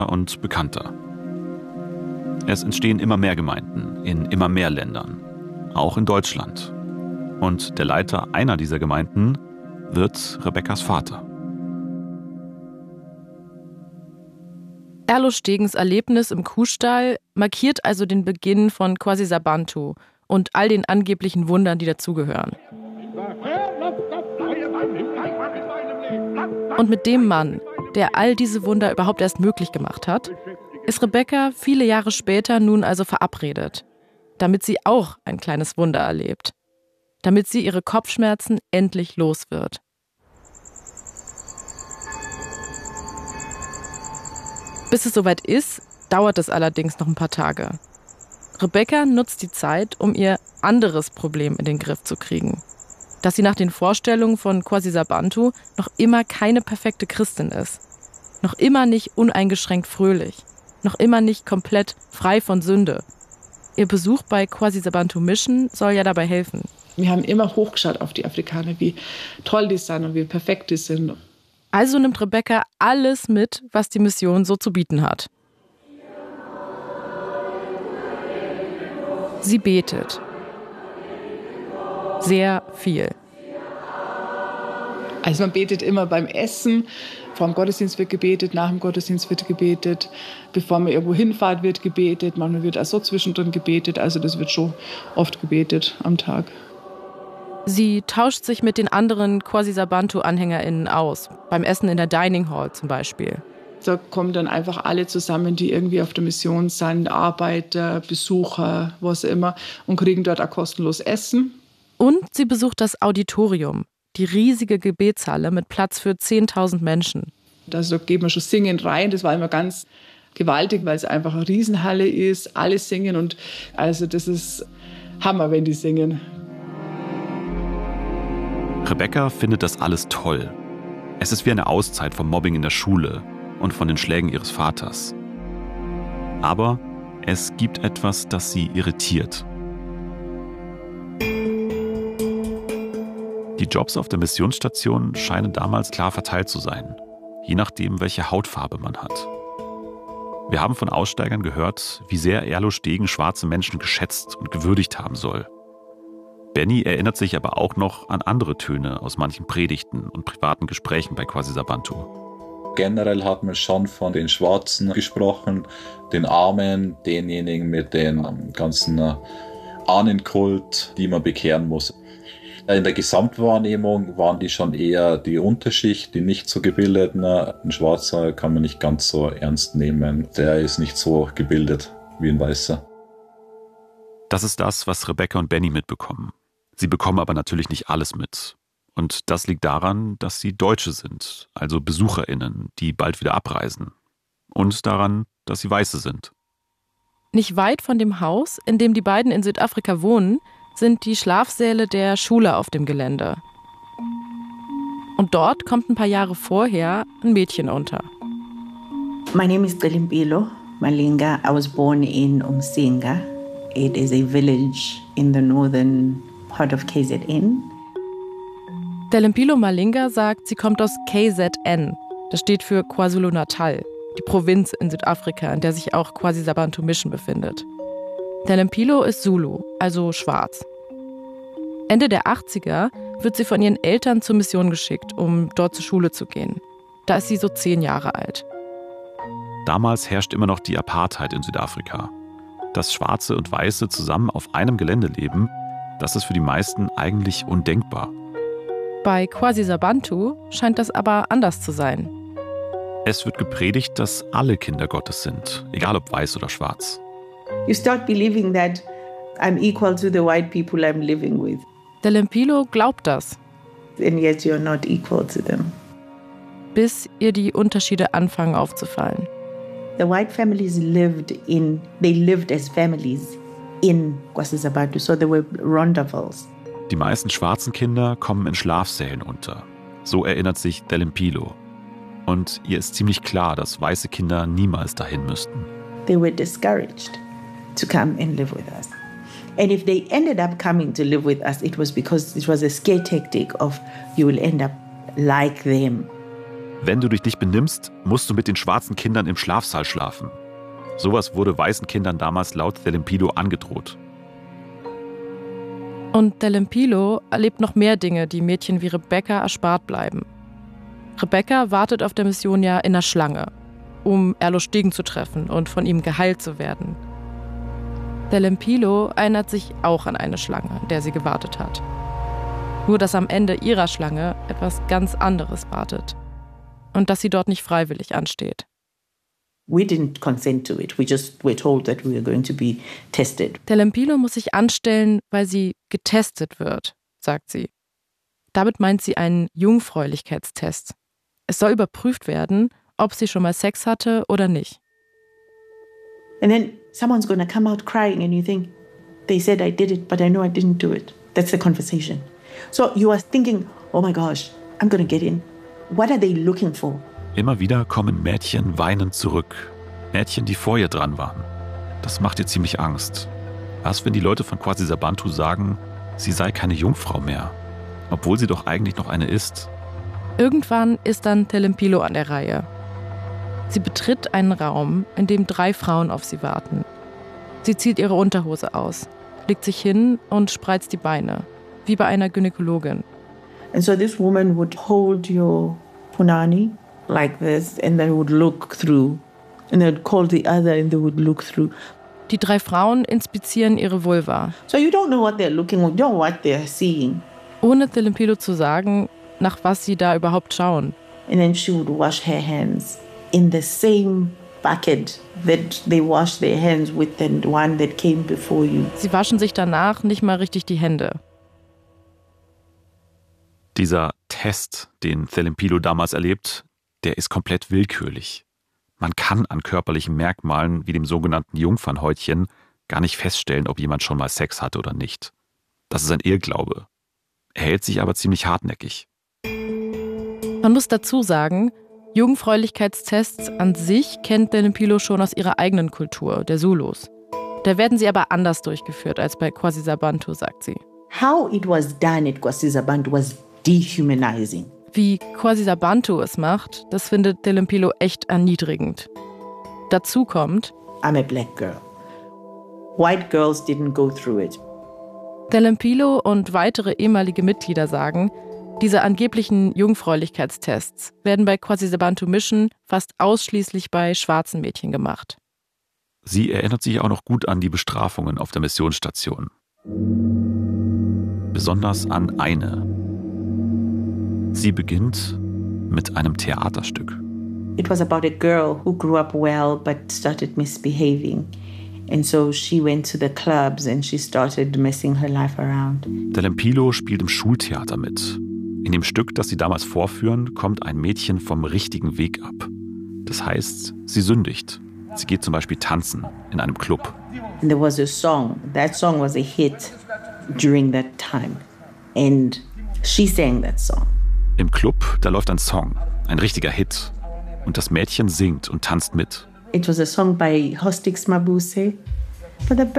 und bekannter. Es entstehen immer mehr Gemeinden in immer mehr Ländern, auch in Deutschland. Und der Leiter einer dieser Gemeinden wird Rebekkas Vater. Erlo Stegens Erlebnis im Kuhstall markiert also den Beginn von Kwasisabantu und all den angeblichen Wundern, die dazugehören. Und mit dem Mann, der all diese Wunder überhaupt erst möglich gemacht hat, ist Rebekka viele Jahre später nun also verabredet, damit sie auch ein kleines Wunder erlebt, damit sie ihre Kopfschmerzen endlich los wird. Bis es soweit ist, dauert es allerdings noch ein paar Tage. Rebekka nutzt die Zeit, um ihr anderes Problem in den Griff zu kriegen. Dass sie nach den Vorstellungen von Kwasisabantu noch immer keine perfekte Christin ist. Noch immer nicht uneingeschränkt fröhlich. Noch immer nicht komplett frei von Sünde. Ihr Besuch bei Kwasisabantu Mission soll ja dabei helfen. Wir haben immer hochgeschaut auf die Afrikaner, wie toll die sind und wie perfekt die sind. Also nimmt Rebekka alles mit, was die Mission so zu bieten hat. Sie betet. Sehr viel. Also man betet immer beim Essen, vor dem Gottesdienst wird gebetet, nach dem Gottesdienst wird gebetet, bevor man irgendwo hinfährt, wird gebetet, manchmal wird auch so zwischendrin gebetet, also das wird schon oft gebetet am Tag. Sie tauscht sich mit den anderen Kwasisabantu-AnhängerInnen aus, beim Essen in der Dining Hall zum Beispiel. Da kommen dann einfach alle zusammen, die irgendwie auf der Mission sind, Arbeiter, Besucher, was immer, und kriegen dort auch kostenlos Essen. Und sie besucht das Auditorium, die riesige Gebetshalle mit Platz für 10.000 Menschen. Da geht man schon singend rein, das war immer ganz gewaltig, weil es einfach eine Riesenhalle ist, alle singen und also das ist Hammer, wenn die singen. Rebekka findet das alles toll. Es ist wie eine Auszeit vom Mobbing in der Schule und von den Schlägen ihres Vaters. Aber es gibt etwas, das sie irritiert. Die Jobs auf der Missionsstation scheinen damals klar verteilt zu sein, je nachdem, welche Hautfarbe man hat. Wir haben von Aussteigern gehört, wie sehr Erlo Stegen schwarze Menschen geschätzt und gewürdigt haben soll. Benny erinnert sich aber auch noch an andere Töne aus manchen Predigten und privaten Gesprächen bei Kwasisabantu. Generell hat man schon von den Schwarzen gesprochen, den Armen, denjenigen mit den ganzen Ahnenkult, die man bekehren muss. In der Gesamtwahrnehmung waren die schon eher die Unterschicht, die nicht so gebildeten. Ein Schwarzer kann man nicht ganz so ernst nehmen. Der ist nicht so gebildet wie ein Weißer. Das ist das, was Rebekka und Benny mitbekommen. Sie bekommen aber natürlich nicht alles mit. Und das liegt daran, dass sie Deutsche sind, also BesucherInnen, die bald wieder abreisen. Und daran, dass sie Weiße sind. Nicht weit von dem Haus, in dem die beiden in Südafrika wohnen, sind die Schlafsäle der Schule auf dem Gelände. Und dort kommt ein paar Jahre vorher ein Mädchen unter. My name is Delempilo Malinga. I was born in Umsinga. It is a village in the northern part of KZN. Delempilo Malinga sagt, sie kommt aus KZN. Das steht für KwaZulu-Natal, die Provinz in Südafrika, in der sich auch Kwasisabantu Mission befindet. Delempilo ist Zulu, also schwarz. Ende der 80er wird sie von ihren Eltern zur Mission geschickt, um dort zur Schule zu gehen. Da ist sie so 10 Jahre alt. Damals herrscht immer noch die Apartheid in Südafrika. Dass Schwarze und Weiße zusammen auf einem Gelände leben, das ist für die meisten eigentlich undenkbar. Bei Kwasisabantu scheint das aber anders zu sein. Es wird gepredigt, dass alle Kinder Gottes sind, egal ob weiß oder schwarz. You start believing that I'm equal to the white people I'm living with. Delempilo glaubt das. And yet you're not equal to them. Bis ihr die Unterschiede anfangen aufzufallen. The white families lived as families in Kwasisabantu, so they were Rondavels. Die meisten schwarzen Kinder kommen in Schlafsälen unter. So erinnert sich Delempilo. Und ihr ist ziemlich klar, dass weiße Kinder niemals dahin müssten. They were discouraged to come and live with us. And if they ended up coming to live with us, it was because it was a scare tactic of you will end up like them. Wenn du dich nicht benimmst, musst du mit den schwarzen Kindern im Schlafsaal schlafen. Sowas wurde weißen Kindern damals laut Thelimpilo angedroht. Und Thelimpilo erlebt noch mehr Dinge, die Mädchen wie Rebecca erspart bleiben. Rebecca wartet auf der Mission ja in der Schlange, um Erlo Stegen zu treffen und von ihm geheilt zu werden. Thelimpilo erinnert sich auch an eine Schlange, in der sie gewartet hat. Nur dass am Ende ihrer Schlange etwas ganz anderes wartet. Und dass sie dort nicht freiwillig ansteht. We didn't consent to it. We just were told that we were going to be tested. Thelimpilo muss sich anstellen, weil sie getestet wird, sagt sie. Damit meint sie einen Jungfräulichkeitstest. Es soll überprüft werden, ob sie schon mal Sex hatte oder nicht. And then someone's going to come out crying and you think, they said I did it, but I know I didn't do it. That's the conversation. So you are thinking, oh my gosh, I'm going to get in. What are they looking for? Immer wieder kommen Mädchen weinend zurück. Mädchen, die vor ihr dran waren. Das macht ihr ziemlich Angst. Was, wenn die Leute von Kwasisabantu sagen, sie sei keine Jungfrau mehr, obwohl sie doch eigentlich noch eine ist? Irgendwann ist dann Thelimpilo an der Reihe. Sie betritt einen Raum, in dem 3 Frauen auf sie warten. Sie zieht ihre Unterhose aus, legt sich hin und spreizt die Beine, wie bei einer Gynäkologin. And so this woman would hold your punani like this and then would look through. And then call the other and they would look through. Die 3 Frauen inspizieren ihre Vulva. So you don't know what they're looking at, you don't know what they're seeing. Ohne Thelimpilo zu sagen, nach was sie da überhaupt schauen. And then she would wash her hands in the same bucket that they wash their hands with the one that came before you. Sie waschen sich danach nicht mal richtig die Hände. Dieser Test, den Thelimpilo damals erlebt, der ist komplett willkürlich. Man kann an körperlichen Merkmalen wie dem sogenannten Jungfernhäutchen gar nicht feststellen, ob jemand schon mal Sex hatte oder nicht. Das ist ein Irrglaube. Er hält sich aber ziemlich hartnäckig. Man muss dazu sagen, Jungfräulichkeitstests an sich kennt Thelimpilo schon aus ihrer eigenen Kultur, der Zulus. Da werden sie aber anders durchgeführt als bei Kwasisabantu, sagt sie. How it was done at Kwasisabantu was dehumanizing. Wie Kwasisabantu es macht, das findet Thelimpilo echt erniedrigend. Dazu kommt, I'm a black girl. White girls didn't go through it. Thelimpilo und weitere ehemalige Mitglieder sagen, diese angeblichen Jungfräulichkeitstests werden bei Kwasisabantu Mission fast ausschließlich bei schwarzen Mädchen gemacht. Sie erinnert sich auch noch gut an die Bestrafungen auf der Missionsstation. Besonders an eine. Sie beginnt mit einem Theaterstück. It was about a girl who grew up well but started misbehaving. And so she went to the clubs and she started messing her life around. Thelimpilo spielt im Schultheater mit. In dem Stück, das sie damals vorführen, kommt ein Mädchen vom richtigen Weg ab. Das heißt, sie sündigt. Sie geht zum Beispiel tanzen in einem Club. And there was a song. That song was a hit during that time. And she sang that song. Im Club, da läuft ein Song, ein richtiger Hit. Und das Mädchen singt und tanzt mit. It was a song by Hostix Mabuse. For the